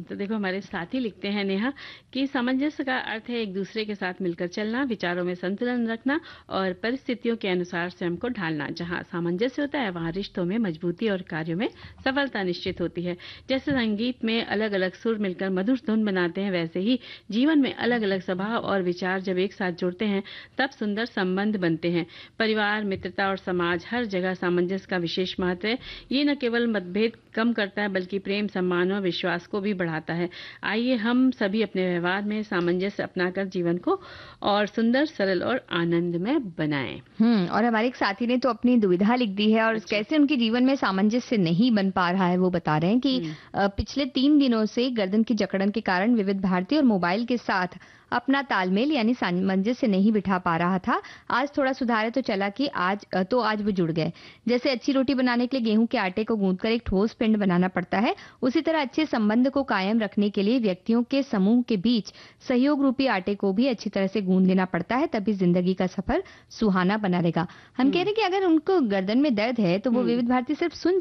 तो देखो हमारे साथी लिखते हैं नेहा कि सामंजस्य का अर्थ है एक दूसरे के साथ मिलकर चलना, विचारों में संतुलन रखना और परिस्थितियों के अनुसार स्वयं को ढालना। जहाँ सामंजस्य होता है वहाँ रिश्तों में मजबूती और कार्यों में सफलता निश्चित होती है। जैसे संगीत में अलग अलग सुर मिलकर मधुर धुन बनाते हैं, वैसे ही जीवन में अलग अलग स्वभाव और विचार जब एक साथ जुड़ते हैं तब सुंदर संबंध बनते हैं। परिवार, मित्रता और समाज हर जगह सामंजस्य का विशेष महत्व है। ये न केवल मतभेद कम करता है बल्कि प्रेम, सम्मान और विश्वास को भी बढ़ाता है। आइए हम सभी अपने व्यवहार में सामंजस्य अपनाकर जीवन को और सुंदर, सरल और आनंदमय बनाएं। और हमारे एक साथी ने तो अपनी दुविधा लिख दी है और अच्छा। कैसे उनके जीवन में सामंजस्य नहीं बन पा रहा है। वो बता रहे हैं कि पिछले 3 दिनों से गर्दन की जकड़न के कारण विविध भारती और मोबाइल के साथ अपना तालमेल यानी सामंजस्य नहीं बिठा पा रहा था। आज थोड़ा सुधार है तो चला कि आज वो जुड़ गए। जैसे अच्छी रोटी बनाने के लिए गेहूं के आटे को गूंथकर एक ठोस पिंड बनाना पड़ता है, उसी तरह अच्छे संबंध को कायम रखने के लिए व्यक्तियों के समूह के बीच सहयोग रूपी आटे को भी अच्छी तरह से गूंथ लेना पड़ता है, तभी जिंदगी का सफर सुहाना बना रहेगा। हम कह रहे हैं कि अगर उनको गर्दन में दर्द है तो वो विविध भारती सिर्फ सुन